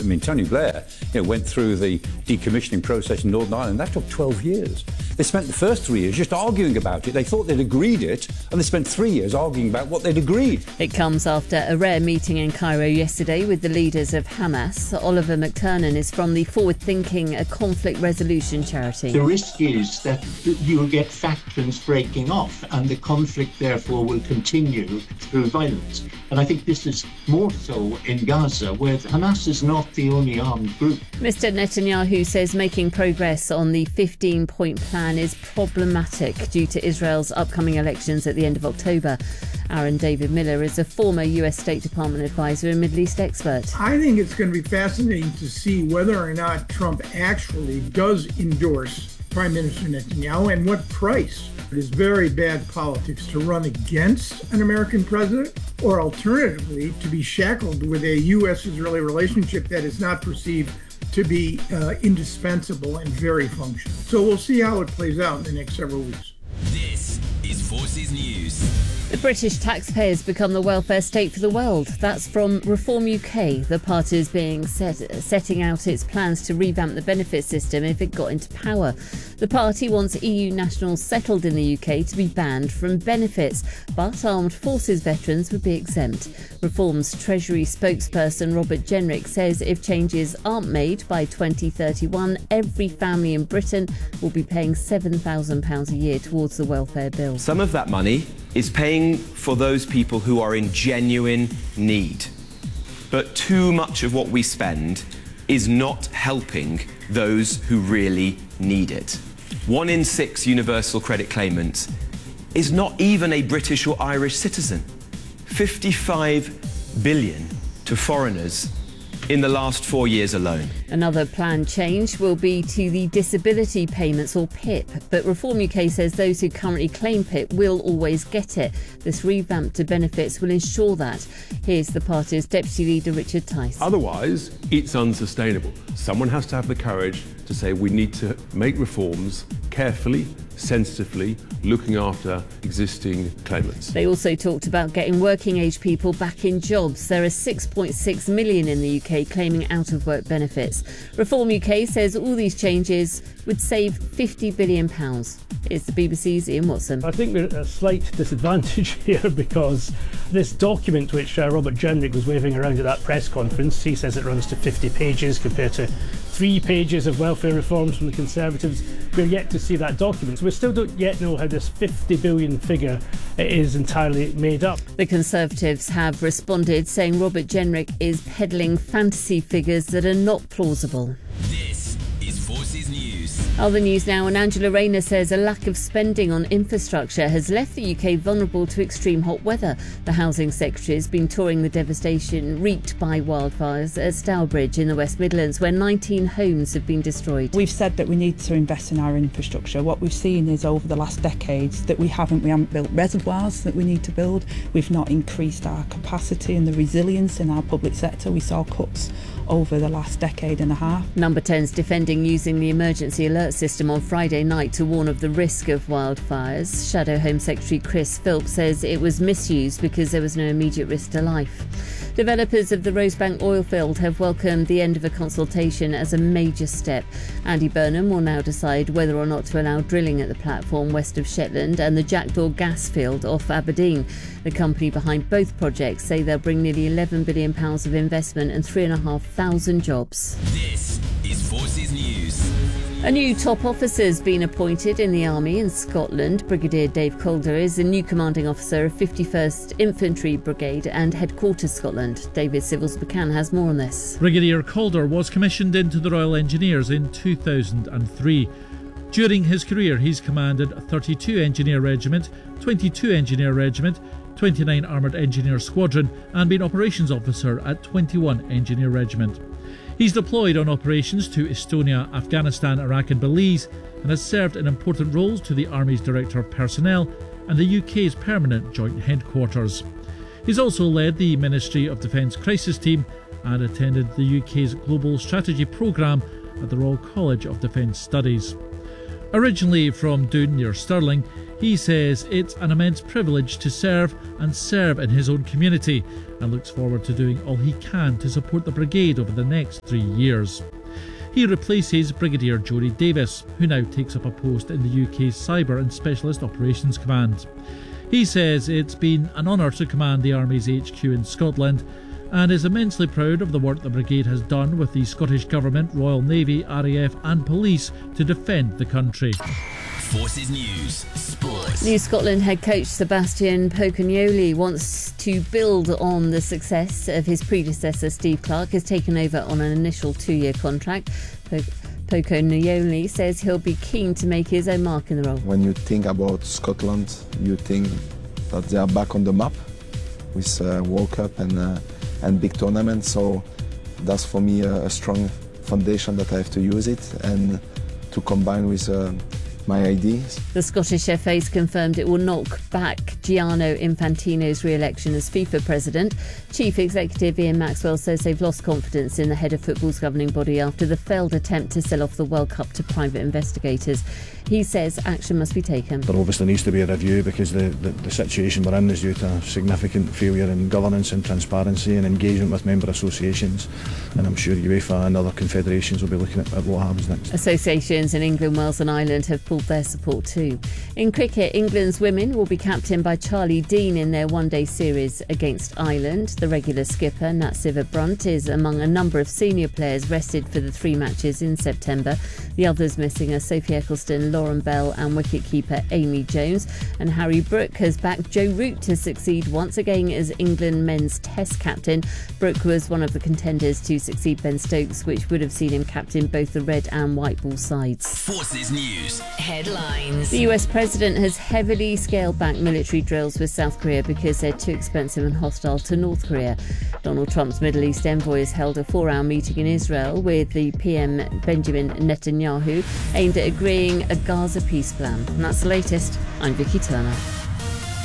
I mean, Tony Blair, went through the decommissioning process in Northern Ireland. That took 12 years. They spent the first 3 years just arguing about it. They thought they'd agreed it, and they spent 3 years arguing about what they'd agreed. It comes after a rare meeting in Cairo yesterday with the leaders of Hamas. Oliver McTurnan is from the Forward Thinking, a conflict resolution charity. The risk is that you'll get factions breaking off, and the conflict therefore will continue through violence. And I think this is more so in Gaza, where Hamas is not the only armed group. Mr. Netanyahu says making progress on the 15-point plan is problematic due to Israel's upcoming elections at the end of October. Aaron David Miller is a former US State Department advisor and Middle East expert. I think it's going to be fascinating to see whether or not Trump actually does endorse Prime Minister Netanyahu and what price. It is very bad politics to run against an American president, or alternatively, to be shackled with a U.S.-Israeli relationship that is not perceived to be indispensable and very functional. So we'll see how it plays out in the next several weeks. This is Forces News. The British taxpayers become the welfare state for the world. That's from Reform UK. The party is setting out its plans to revamp the benefit system if it got into power. The party wants EU nationals settled in the UK to be banned from benefits, but armed forces veterans would be exempt. Reform's Treasury spokesperson Robert Jenrick says if changes aren't made by 2031, every family in Britain will be paying £7,000 a year towards the welfare bill. Some of that money is paying for those people who are in genuine need. But too much of what we spend is not helping those who really need it. 1 in 6 universal credit claimants is not even a British or Irish citizen. 55 billion to foreigners in the last 4 years alone. Another planned change will be to the disability payments, or PIP, but Reform UK says those who currently claim PIP will always get it. This revamp to benefits will ensure that. Here's the party's Deputy Leader Richard Tice. Otherwise, it's unsustainable. Someone has to have the courage to say we need to make reforms carefully, sensitively, looking after existing claimants. They also talked about getting working age people back in jobs. There are 6.6 million in the UK claiming out-of-work benefits. Reform UK says all these changes would save £50 billion. It's the BBC's Ian Watson. I think we're at a slight disadvantage here because this document which Robert Jenrick was waving around at that press conference, he says it runs to 50 pages compared to 3 pages of welfare reforms from the Conservatives. We're yet to see that document. So we still don't yet know how this 50 billion figure is entirely made up. The Conservatives have responded, saying Robert Jenrick is peddling fantasy figures that are not plausible. This is Forces News. Other news now, and Angela Rayner says a lack of spending on infrastructure has left the UK vulnerable to extreme hot weather. The Housing Secretary has been touring the devastation wreaked by wildfires at Stourbridge in the West Midlands, where 19 homes have been destroyed. We've said that we need to invest in our infrastructure. What we've seen is over the last decades that we haven't built reservoirs that we need to build. We've not increased our capacity and the resilience in our public sector. We saw cuts over the last decade and a half. Number 10's defending using the emergency alert system on Friday night to warn of the risk of wildfires. Shadow Home Secretary Chris Philp says it was misused because there was no immediate risk to life. Developers of the Rosebank oil field have welcomed the end of a consultation as a major step. Andy Burnham will now decide whether or not to allow drilling at the platform west of Shetland and the Jackdaw gas field off Aberdeen. The company behind both projects say they'll bring nearly £11 billion of investment and 3,500 jobs. This is Forces News. A new top officer has been appointed in the Army in Scotland. Brigadier Dave Calder is the new commanding officer of 51st Infantry Brigade and Headquarters Scotland. David Civils-McCann has more on this. Brigadier Calder was commissioned into the Royal Engineers in 2003. During his career, he's commanded 32 Engineer Regiment, 22 Engineer Regiment, 29 Armoured Engineer Squadron and been Operations Officer at 21 Engineer Regiment. He's deployed on operations to Estonia, Afghanistan, Iraq and Belize and has served in important roles to the Army's Director of Personnel and the UK's Permanent Joint Headquarters. He's also led the Ministry of Defence Crisis Team and attended the UK's Global Strategy Programme at the Royal College of Defence Studies. Originally from Doon near Stirling, he says it's an immense privilege to serve in his own community and looks forward to doing all he can to support the brigade over the next 3 years. He replaces Brigadier Jody Davis, who now takes up a post in the UK's Cyber and Specialist Operations Command. He says it's been an honour to command the Army's HQ in Scotland and is immensely proud of the work the brigade has done with the Scottish Government, Royal Navy, RAF and police to defend the country. Forces News Sports. New Scotland head coach Sebastian Pocognoli wants to build on the success of his predecessor. Steve Clarke has taken over on an initial 2-year contract. Pocognoli says he'll be keen to make his own mark in the role. When you think about Scotland, you think that they are back on the map with World Cup and big tournaments. So that's for me a strong foundation that I have to use it and to combine with my ideas. The Scottish FA's confirmed it will knock back Gianni Infantino's re-election as FIFA president. Chief Executive Ian Maxwell says they've lost confidence in the head of football's governing body after the failed attempt to sell off the World Cup to private investigators. He says action must be taken. There obviously needs to be a review because the situation we're in is due to significant failure in governance and transparency and engagement with member associations, and I'm sure UEFA and other confederations will be looking at what happens next. Associations in England, Wales and Ireland have pulled their support too. In cricket, England's women will be captained by Charlie Dean in their one-day series against Ireland. The regular skipper, Nat Sciver-Brunt, is among a number of senior players rested for the 3 matches in September. The others missing are Sophie Ecclestone, Lauren Bell and wicket-keeper Amy Jones. And Harry Brook has backed Joe Root to succeed once again as England men's Test captain. Brook was one of the contenders to succeed Ben Stokes, which would have seen him captain both the red and white ball sides. Forces News Headlines. The US president has heavily scaled back military drills with South Korea because they're too expensive and hostile to North Korea. Donald Trump's Middle East envoy has held a 4-hour meeting in Israel with the PM Benjamin Netanyahu aimed at agreeing a Gaza peace plan. And that's the latest. I'm Vicky Turner.